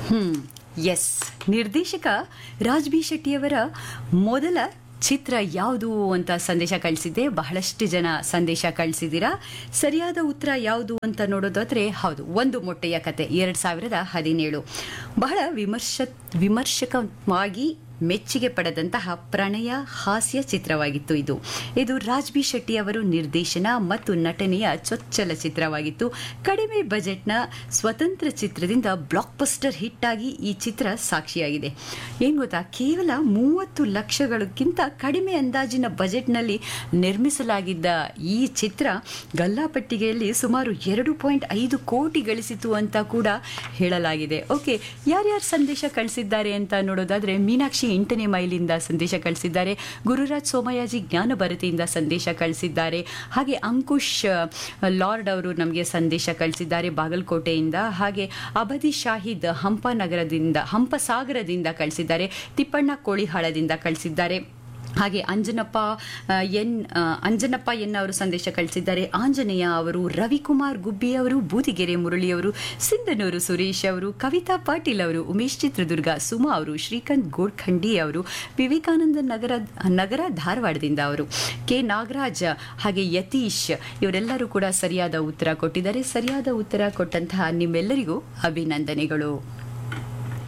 S, ನಿರ್ದೇಶಕ Raj B ಶೆಟ್ಟಿಯವರ ಮೊದಲ ಚಿತ್ರ ಯಾವುದು ಅಂತ ಸಂದೇಶ ಕಳಿಸಿದ್ದೆ. ಬಹಳಷ್ಟು ಜನ ಸಂದೇಶ ಕಳಿಸಿದ್ದೀರಾ. ಸರಿಯಾದ ಉತ್ತರ ಯಾವುದು ಅಂತ ನೋಡೋದಾದ್ರೆ ಹೌದು, ಒಂದು ಮೊಟ್ಟೆಯ ಕತೆ 2017. ಬಹಳ ವಿಮರ್ಶಕವಾಗಿ ಮೆಚ್ಚುಗೆ ಪಡೆದಂತಹ ಪ್ರಣಯ ಹಾಸ್ಯ ಚಿತ್ರವಾಗಿತ್ತು ಇದು ರಾಜ್ ಬಿ ಶೆಟ್ಟಿ ಅವರು ನಿರ್ದೇಶನ ಮತ್ತು ನಟನೆಯ ಚೊಚ್ಚಲ ಚಿತ್ರವಾಗಿತ್ತು. ಕಡಿಮೆ ಬಜೆಟ್ನ ಸ್ವತಂತ್ರ ಚಿತ್ರದಿಂದ ಬ್ಲಾಕ್ ಬಸ್ಟರ್ ಹಿಟ್ ಆಗಿ ಈ ಚಿತ್ರ ಸಾಕ್ಷಿಯಾಗಿದೆ. ಏನ್ ಗೊತ್ತಾ, ಕೇವಲ 30 ಲಕ್ಷಗಳಕ್ಕಿಂತ ಕಡಿಮೆ ಅಂದಾಜಿನ ಬಜೆಟ್ನಲ್ಲಿ ನಿರ್ಮಿಸಲಾಗಿದ್ದ ಈ ಚಿತ್ರ ಗಲ್ಲಾಪಟ್ಟಿಗೆಯಲ್ಲಿ ಸುಮಾರು 2.5 ಕೋಟಿ ಗಳಿಸಿತು ಅಂತ ಕೂಡ ಹೇಳಲಾಗಿದೆ. ಓಕೆ, ಯಾರ್ಯಾರು ಸಂದೇಶ ಕಳಿಸಿದ್ದಾರೆ ಅಂತ ನೋಡೋದಾದ್ರೆ, ಮೀನಾಕ್ಷಿ 8ನೇ ಮೈಲಿಂದ ಸಂದೇಶ ಕಳಿಸಿದ್ದಾರೆ. ಗುರುರಾಜ್ ಸೋಮಯಾಜಿ ಜ್ಞಾನ ಭಾರತಿಯಿಂದ ಸಂದೇಶ ಕಳಿಸಿದ್ದಾರೆ. ಹಾಗೆ ಅಂಕುಶ್ ಲಾರ್ಡ್ ಅವರು ನಮಗೆ ಸಂದೇಶ ಕಳಿಸಿದ್ದಾರೆ ಬಾಗಲಕೋಟೆಯಿಂದ. ಹಾಗೆ ಅಬದಿ ಶಾಹಿದ್ ಹಂಪಸಾಗರದಿಂದ ಕಳಿಸಿದ್ದಾರೆ. ತಿಪ್ಪಣ್ಣ ಕೋಳಿಹಾಳದಿಂದ ಕಳಿಸಿದ್ದಾರೆ. ಹಾಗೆ ಅಂಜನಪ್ಪ ಎನ್ ಅವರು ಸಂದೇಶ ಕಳಿಸಿದ್ದಾರೆ. ಆಂಜನೇಯ ಅವರು, ರವಿಕುಮಾರ್ ಗುಬ್ಬಿ ಅವರು, ಬೂದಿಗೆರೆ ಮುರಳಿ ಅವರು, ಸಿಂಧನೂರು ಸುರೇಶ್ ಅವರು, ಕವಿತಾ ಪಾಟೀಲ್ ಅವರು, ಉಮೇಶ್ ಚಿತ್ರದುರ್ಗ, ಸುಮಾ ಅವರು, ಶ್ರೀಕಾಂತ್ ಗೋಡ್ಖಂಡಿ ಅವರು, ವಿವೇಕಾನಂದ ನಗರ ಧಾರವಾಡದಿಂದ ಅವರು, ಕೆ ನಾಗರಾಜ್, ಹಾಗೆ ಯತೀಶ್ ಇವರೆಲ್ಲರೂ ಕೂಡ ಸರಿಯಾದ ಉತ್ತರ ಕೊಟ್ಟಿದ್ದಾರೆ. ಸರಿಯಾದ ಉತ್ತರ ಕೊಟ್ಟಂತಹ ನಿಮ್ಮೆಲ್ಲರಿಗೂ ಅಭಿನಂದನೆಗಳು.